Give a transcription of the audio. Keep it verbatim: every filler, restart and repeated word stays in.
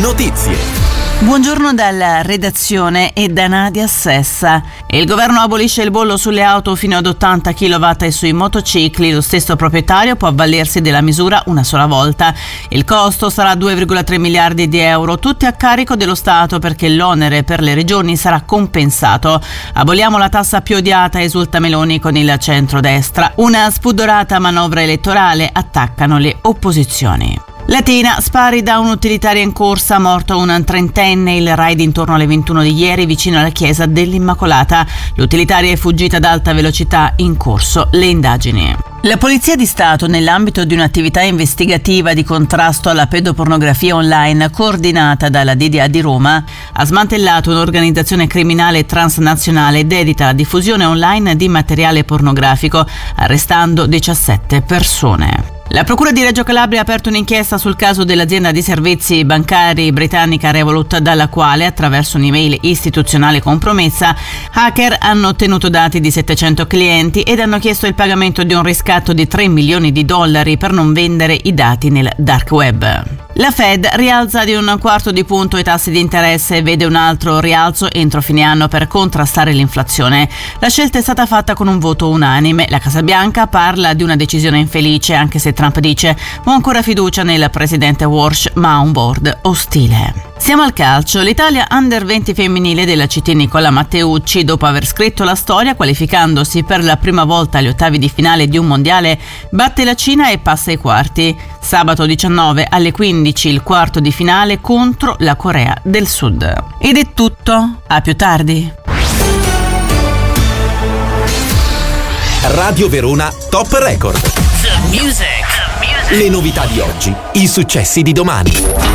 notizie. Buongiorno dalla redazione e da Nadia Sessa. Il governo abolisce il bollo sulle auto fino ad ottanta chilowatt e sui motocicli. Lo stesso proprietario può avvalersi della misura una sola volta. Il costo sarà due virgola tre miliardi di euro, tutti a carico dello Stato perché l'onere per le regioni sarà compensato. Aboliamo la tassa più odiata, esulta Meloni con il centrodestra. Una spudorata manovra elettorale, attaccano le opposizioni. Latina, spari da un'utilitaria in corsa, morto un trentenne, il raid intorno alle ventuno di ieri vicino alla chiesa dell'Immacolata. L'utilitaria è fuggita ad alta velocità, in corso le indagini. La Polizia di Stato, nell'ambito di un'attività investigativa di contrasto alla pedopornografia online coordinata dalla D D A di Roma, ha smantellato un'organizzazione criminale transnazionale dedita alla diffusione online di materiale pornografico, arrestando diciassette persone. La Procura di Reggio Calabria ha aperto un'inchiesta sul caso dell'azienda di servizi bancari britannica Revolut, dalla quale, attraverso un'email istituzionale compromessa, hacker hanno ottenuto dati di settecento clienti ed hanno chiesto il pagamento di un riscatto di tre milioni di dollari per non vendere i dati nel dark web. La Fed rialza di un quarto di punto i tassi di interesse e vede un altro rialzo entro fine anno per contrastare l'inflazione. La scelta è stata fatta con un voto unanime. La Casa Bianca parla di una decisione infelice, anche se Trump dice ho ancora fiducia nel presidente Walsh, ma ha un board ostile. Siamo al calcio. L'Italia under venti femminile della C T Nicola Matteucci, dopo aver scritto la storia qualificandosi per la prima volta agli ottavi di finale di un mondiale, batte la Cina e passa ai quarti. Sabato diciannove alle quindici il quarto di finale contro la Corea del Sud. Ed è tutto. A più tardi. Radio Verona Top Record. The music. The music. Le novità di oggi, i successi di domani.